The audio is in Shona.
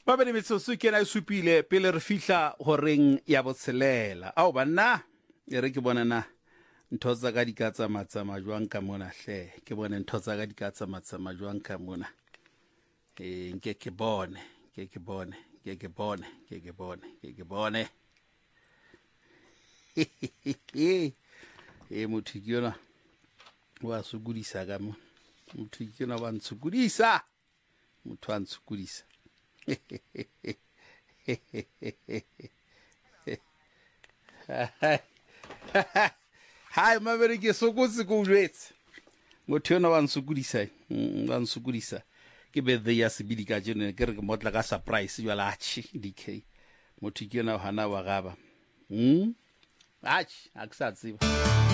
Mabedi metsotso ke na supile pele re fihla horeng ya botshelela ao banna e re ke bona na ntho tsa ka di ka tsamatsama jwang ka mona hle ke bone ntho tsa ka di ka tsamatsama jwang ka mona nke ke bone motho ke yona wa sukudisa ka mo motho ke yona wa ntsukudisa motho a ntsukudisa hai mabere ke sokotse ko jwetse motho yona wa nsukudisa ke birthday ya sebidi ka jeno ke re ke motla ka surprise jwa lachi DK motho ke yona hana wa gaba a ke sa tseba